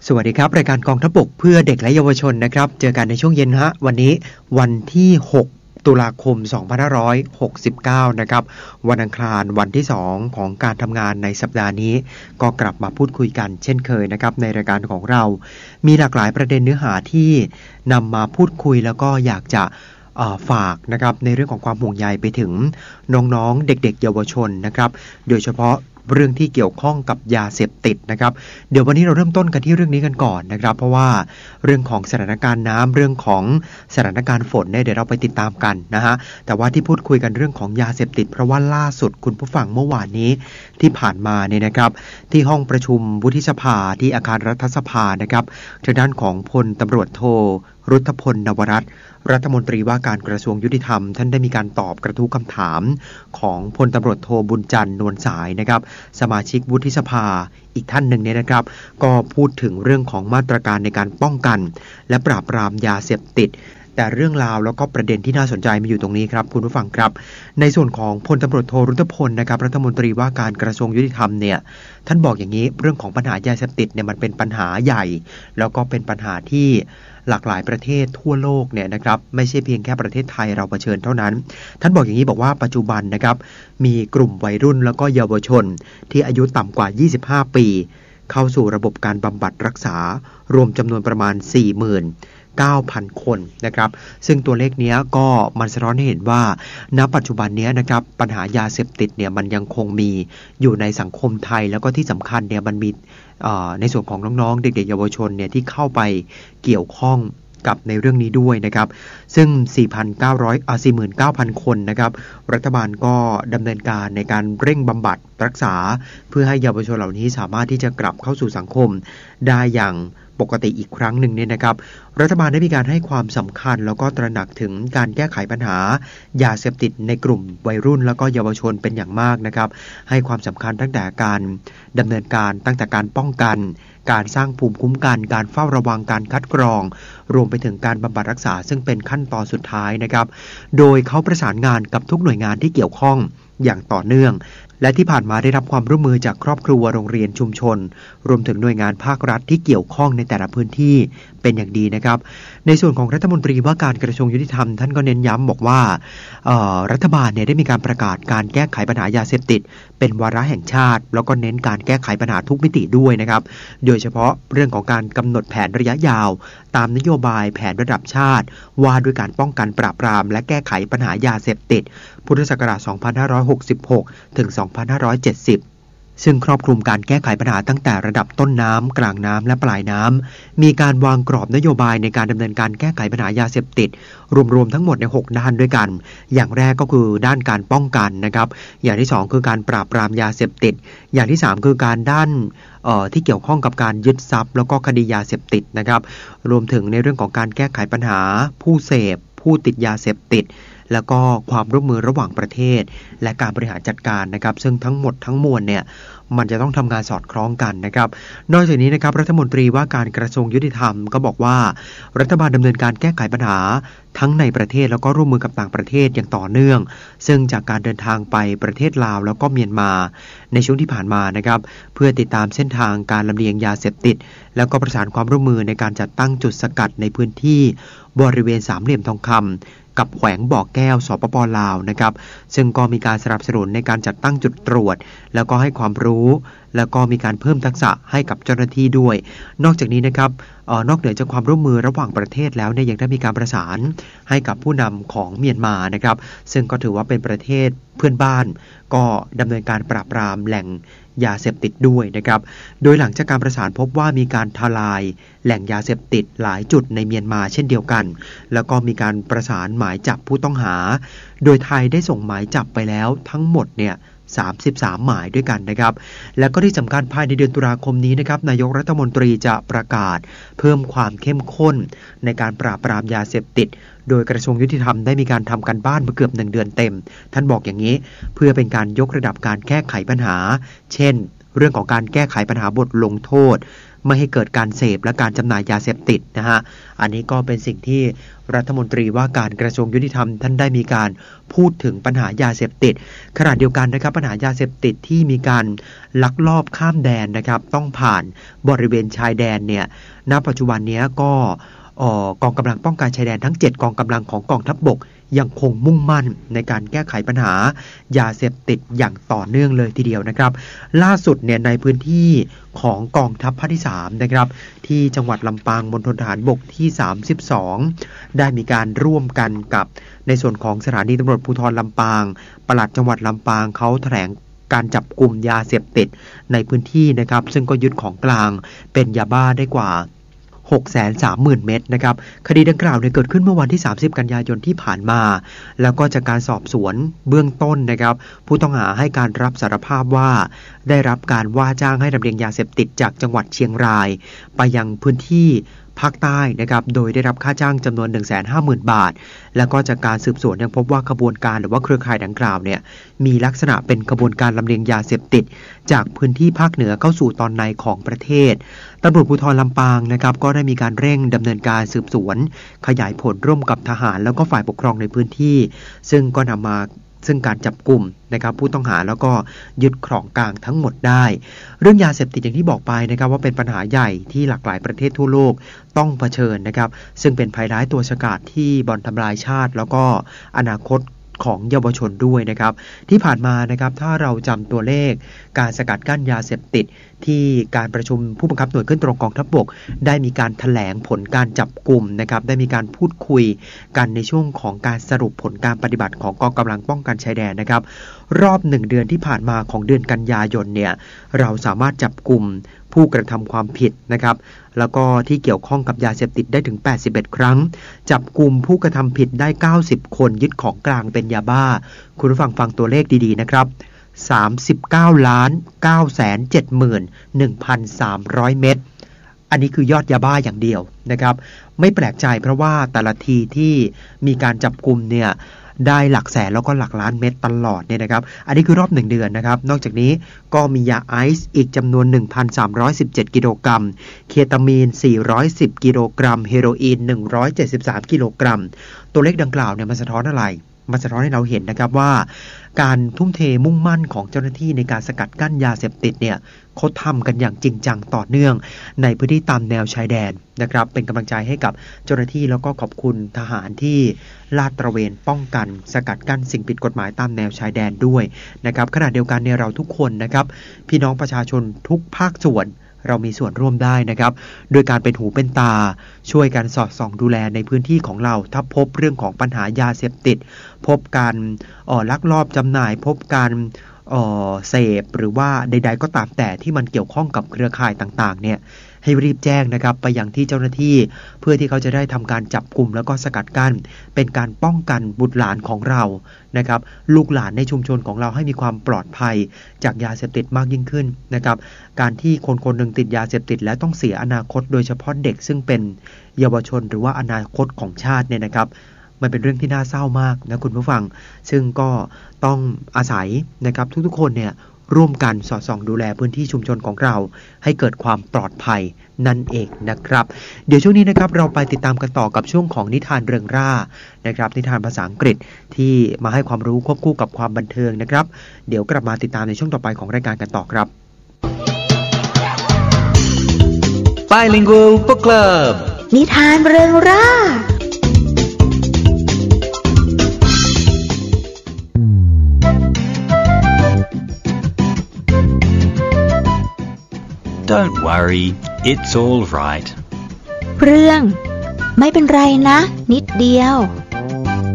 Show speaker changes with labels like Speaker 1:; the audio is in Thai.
Speaker 1: สวัสดีครับรายการกองทัพบกเพื่อเด็กและเยาวชนนะครับเจอกันในช่วงเย็นฮะวันนี้วันที่6ตุลาคม2569นะครับวันอังคารวันที่2ของการทำงานในสัปดาห์นี้ก็กลับมาพูดคุยกันเช่นเคยนะครับในรายการของเรามีหลากหลายประเด็นเนื้อหาที่นำมาพูดคุยแล้วก็อยากจะฝากนะครับในเรื่องของความห่วงใยไปถึงน้องๆเด็กๆเยาวชนนะครับโดยเฉพาะเรื่องที่เกี่ยวข้องกับยาเสพติดนะครับเดี๋ยววันนี้เราเริ่มต้นกันที่เรื่องนี้กันก่อนนะครับเพราะว่าเรื่องของสถานการณ์น้ำเรื่องของสถานการณ์ฝนเนี่ยเดี๋ยวเราไปติดตามกันนะฮะแต่ว่าที่พูดคุยกันเรื่องของยาเสพติดเพราะว่าล่าสุดคุณผู้ฟังเมื่อวานนี้ที่ผ่านมาเนี่ยนะครับที่ห้องประชุมวุฒิสภาที่อาคารรัฐสภานะครับทางด้านของพลตำรวจโทรุทธพลนวรัตน์รัฐมนตรีว่าการกระทรวงยุติธรรมท่านได้มีการตอบกระทู้คำถามของพลตำรวจโทบุญจันทร์นวลสายนะครับสมาชิกวุฒิสภาอีกท่านหนึ่งเนี่ยนะครับก็พูดถึงเรื่องของมาตรการในการป้องกันและปราบปรามยาเสพติดแต่เรื่องราวแล้วก็ประเด็นที่น่าสนใจมีอยู่ตรงนี้ครับคุณผู้ฟังครับในส่วนของพลตำรวจโทรุทธพลนะครับรัฐมนตรีว่าการกระทรวงยุติธรรมเนี่ยท่านบอกอย่างนี้เรื่องของปัญหายาเสพติดเนี่ยมันเป็นปัญหาใหญ่แล้วก็เป็นปัญหาที่หลากหลายประเทศทั่วโลกเนี่ยนะครับไม่ใช่เพียงแค่ประเทศไทยเราเผชิญเท่านั้นท่านบอกอย่างนี้บอกว่าปัจจุบันนะครับมีกลุ่มวัยรุ่นแล้วก็เยาวชนที่อายุต่ำกว่า25ปีเข้าสู่ระบบการบำบัดรักษารวมจำนวนประมาณ 49,000 คนนะครับซึ่งตัวเลขนี้ก็มันสะท้อนให้เห็นว่าณปัจจุบันนี้นะครับปัญหายาเสพติดเนี่ยมันยังคงมีอยู่ในสังคมไทยแล้วก็ที่สำคัญเนี่ยมันมีในส่วนของน้องๆเด็กๆเยาวชนเนี่ยที่เข้าไปเกี่ยวข้องกับในเรื่องนี้ด้วยนะครับซึ่ง 49,000 คนนะครับรัฐบาลก็ดำเนินการในการเร่งบำบัดรักษาเพื่อให้เยาวชนเหล่านี้สามารถที่จะกลับเข้าสู่สังคมได้อย่างปกติอีกครั้งหนึ่งเนี่ยนะครับรัฐบาลได้มีการให้ความสำคัญแล้วก็ตระหนักถึงการแก้ไขปัญหายาเสพติดในกลุ่มวัยรุ่นแล้วก็เยาวชนเป็นอย่างมากนะครับให้ความสำคัญตั้งแต่การดำเนินการตั้งแต่การป้องกันการสร้างภูมิคุ้มกันการเฝ้าระวังการคัดกรองรวมไปถึงการบำบัดรักษาซึ่งเป็นขั้นตอนสุดท้ายนะครับโดยเขาประสานงานกับทุกหน่วยงานที่เกี่ยวข้องอย่างต่อเนื่องและที่ผ่านมาได้รับความร่วมมือจากครอบครัวโรงเรียนชุมชนรวมถึงหน่วยงานภาครัฐที่เกี่ยวข้องในแต่ละพื้นที่เป็นอย่างดีนะครับในส่วนของรัฐมนตรีว่าการกระทรวงยุติธรรมท่านก็เน้นย้ำบอกว่ารัฐบาลเนี่ยได้มีการประกาศการแก้ไขปัญหายาเสพติดเป็นวาระแห่งชาติแล้วก็เน้นการแก้ไขปัญหาทุกมิติด้วยนะครับโดยเฉพาะเรื่องของการกำหนดแผนระยะยาวตามนโยบายแผนระดับชาติว่าด้วยการป้องกันปราบปรามและแก้ไขปัญหายาเสพติดพุทธศักราช 2566 ถึง 2570 ซึ่งครอบคลุมการแก้ไขปัญหาตั้งแต่ระดับต้นน้ำกลางน้ำและปลายน้ำมีการวางกรอบนโยบายในการดำเนินการแก้ไขปัญหายาเสพติดรวมๆทั้งหมดใน6ด้านด้วยกันอย่างแรกก็คือด้านการป้องกันนะครับอย่างที่2คือการปราบปรามยาเสพติดอย่างที่3คือการด้านที่เกี่ยวข้องกับการยึดทรัพย์แล้วก็คดียาเสพติดนะครับรวมถึงในเรื่องของการแก้ไขปัญหาผู้เสพผู้ติดยาเสพติดแล้วก็ความร่วมมือระหว่างประเทศและการบริหารจัดการนะครับซึ่งทั้งหมดทั้งมวลเนี่ยมันจะต้องทำงานสอดคล้องกันนะครับนอกจากนี้นะครับรัฐมนตรีว่าการกระทรวงยุติธรรมก็บอกว่ารัฐบาลดำเนินการแก้ไขปัญหาทั้งในประเทศแล้วก็ร่วมมือกับต่างประเทศอย่างต่อเนื่องซึ่งจากการเดินทางไปประเทศลาวแล้วก็เมียนมาในช่วงที่ผ่านมานะครับเพื่อติดตามเส้นทางการลำเลียงยาเสพติดแล้วก็ประสานความร่วมมือในการจัดตั้งจุดสกัดในพื้นที่บริเวณสามเหลี่ยมทองคำกับแขวงบ่อแก้วสปป.ลาวนะครับซึ่งก็มีการสนับสนุนในการจัดตั้งจุดตรวจแล้วก็ให้ความรู้แล้วก็มีการเพิ่มทักษะให้กับเจ้าหน้าที่ด้วยนอกจากนี้นะครับนอกเหนือจากความร่วมมือระหว่างประเทศแล้วเนี่ยยังได้มีการประสานให้กับผู้นำของเมียนมานะครับซึ่งก็ถือว่าเป็นประเทศเพื่อนบ้านก็ดำเนินการปราบปรามแหล่งยาเสพติดด้วยนะครับโดยหลังจากการประสานพบว่ามีการทลายแหล่งยาเสพติดหลายจุดในเมียนมาเช่นเดียวกันแล้วก็มีการประสานหมายจับผู้ต้องหาโดยไทยได้ส่งหมายจับไปแล้วทั้งหมดเนี่ย33 หมายด้วยกันนะครับแล้วก็ที่สำคัญภายในเดือนตุลาคมนี้นะครับนายกรัฐมนตรีจะประกาศเพิ่มความเข้มข้นในการปราบปรามยาเสพติดโดยกระทรวงยุติธรรมได้มีการทำการบ้านมาเกือบ1 เดือนเต็มท่านบอกอย่างนี้เพื่อเป็นการยกระดับการแก้ไขปัญหาเช่นเรื่องของการแก้ไขปัญหาบทลงโทษไม่ให้เกิดการเสพและการจำหน่ายยาเสพติดนะฮะอันนี้ก็เป็นสิ่งที่รัฐมนตรีว่าการกระทรวงยุติธรรมท่านได้มีการพูดถึงปัญหายาเสพติดขณะเดียวกันนะครับปัญหายาเสพติดที่มีการลักลอบข้ามแดนนะครับต้องผ่านบริเวณชายแดนเนี่ยณปัจจุบันนี้ก็กองกำลังป้องกันชายแดนทั้ง7กองกำลังของกองทัพบกยังคงมุ่งมั่นในการแก้ไขปัญหายาเสพติดอย่างต่อเนื่องเลยทีเดียวนะครับล่าสุดเนี่ยในพื้นที่ของกองทัพภาคที่3นะครับที่จังหวัดลำปางมณฑลทหารบกที่32ได้มีการร่วมกันกับในส่วนของสถานีตำรวจภูธรลำปางปลัดจังหวัดลำปางเขาแถลงการจับกุมยาเสพติดในพื้นที่นะครับซึ่งก็ยึดของกลางเป็นยาบ้าได้กว่า630,000 เม็ดนะครับคดีดังกล่าวเกิดขึ้นเมื่อวันที่30กันยายนที่ผ่านมาแล้วก็จากการสอบสวนเบื้องต้นนะครับผู้ต้องหาให้การรับสารภาพว่าได้รับการว่าจ้างให้ลำเลียงยาเสพติดจากจังหวัดเชียงรายไปยังพื้นที่ภาคใต้นะครับโดยได้รับค่าจ้างจำนวน 150,000 บาทแล้วก็จากการสืบสวนยังพบว่าขบวนการหรือว่าเครือข่ายดังกล่าวเนี่ยมีลักษณะเป็นขบวนการลำเลียงยาเสพติดจากพื้นที่ภาคเหนือเข้าสู่ตอนในของประเทศตำรวจภูธรลำปางนะครับก็ได้มีการเร่งดำเนินการสืบสวนขยายผลร่วมกับทหารแล้วก็ฝ่ายปกครองในพื้นที่ซึ่งก็นำมาซึ่งการจับกลุ่มนะครับผู้ต้องหาแล้วก็ยึดของกลางทั้งหมดได้เรื่องยาเสพติดอย่างที่บอกไปนะครับว่าเป็นปัญหาใหญ่ที่หลากหลายประเทศทั่วโลกต้องเผชิญนะครับซึ่งเป็นภัยร้ายตัวฉกาจที่บ่อนทำลายชาติแล้วก็อนาคตของเยาวชนด้วยนะครับที่ผ่านมานะครับถ้าเราจำตัวเลขการสกัดกั้นยาเสพติดที่การประชุมผู้บังคับหน่วยขึ้นตรงกองทัพบกได้มีการแถลงผลการจับกลุ่มนะครับได้มีการพูดคุยกันในช่วงของการสรุปผลการปฏิบัติของกองกำลังป้องกันชายแดนนะครับรอบ1เดือนที่ผ่านมาของเดือนกันยายนเนี่ยเราสามารถจับกลุ่มผู้กระทำความผิดนะครับแล้วก็ที่เกี่ยวข้องกับยาเสพติดได้ถึง81ครั้งจับกลุ่มผู้กระทำผิดได้90คนยึดของกลางเป็นยาบ้าคุณผู้ฟังตัวเลขดีๆนะครับ39,971,300 เม็ดอันนี้คือยอดยาบ้าอย่างเดียวนะครับไม่แปลกใจเพราะว่าแต่ละทีที่มีการจับกุมเนี่ยได้หลักแสนแล้วก็หลักล้านเม็ดตลอดเนี่ยนะครับอันนี้คือรอบ1เดือนนะครับนอกจากนี้ก็มียาไอซ์อีกจำนวน 1,317 กิโลกรัมเคตามีน410กิโลกรัมเฮโรอีน173กิโลกรัมตัวเลขดังกล่าวเนี่ยมันสะท้อนอะไรมันสะท้อนให้เราเห็นนะครับว่าการทุ่มเทมุ่งมั่นของเจ้าหน้าที่ในการสกัดกั้นยาเสพติดเนี่ยเขาทำกันอย่างจริงจังต่อเนื่องในพื้นที่ตามแนวชายแดนนะครับเป็นกำลังใจให้กับเจ้าหน้าที่แล้วก็ขอบคุณทหารที่ลาดตระเวนป้องกันสกัดกั้นสิ่งผิดกฎหมายตามแนวชายแดนด้วยนะครับขณะเดียวกันเนี่ยเราทุกคนนะครับพี่น้องประชาชนทุกภาคส่วนเรามีส่วนร่วมได้นะครับโดยการเป็นหูเป็นตาช่วยกันสอดส่องดูแลในพื้นที่ของเราถ้าพบเรื่องของปัญหายาเสพติดพบการลักลอบจำหน่ายพบการเสพหรือว่าใดๆก็ตามแต่ที่มันเกี่ยวข้องกับเครือข่ายต่างๆเนี่ยให้รีบแจ้งนะครับไปยังที่เจ้าหน้าที่เพื่อที่เขาจะได้ทำการจับกุมแล้วก็สกัดกั้นเป็นการป้องกันบุตรหลานของเรานะครับลูกหลานในชุมชนของเราให้มีความปลอดภัยจากยาเสพติดมากยิ่งขึ้นนะครับการที่คนๆหนึ่งติดยาเสพติดแล้วต้องเสียอนาคตโดยเฉพาะเด็กซึ่งเป็นเยาวชนหรือว่าอนาคตของชาติเนี่ยนะครับมันเป็นเรื่องที่น่าเศร้ามากนะคุณผู้ฟังซึ่งก็ต้องอาศัยนะครับทุกๆคนเนี่ยร่วมกันสอดส่องดูแลพื้นที่ชุมชนของเราให้เกิดความปลอดภัยนั่นเองนะครับเดี๋ยวช่วงนี้นะครับเราไปติดตามกันต่อกับช่วงของนิทานเริงร่านะครับนิทานภาษาอังกฤษที่มาให้ความรู้ควบคู่กับความบันเทิงนะครับเดี๋ยวกลับมาติดตามในช่วงต่อไปของรายการกันต่อครับ
Speaker 2: Bilingual Book Club
Speaker 3: นิทานเริงร่า
Speaker 2: Don't worry, it's all right.
Speaker 3: เรื่องไม่เป็นไรนะนิดเดียว